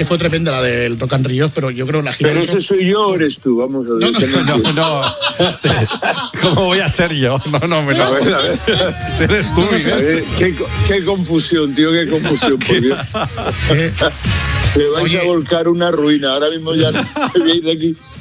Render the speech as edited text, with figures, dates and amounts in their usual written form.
que fue tremenda la del Rock and Ríos, pero yo creo que la gira... Pero ese soy yo o eres tú, vamos a ver. No. ¿Cómo voy a ser yo? No. A ver. Eres tú, Miguel. Qué confusión, tío, qué confusión. Porque me vais a volcar una ruina. Ahora mismo ya me voy a ir de aquí.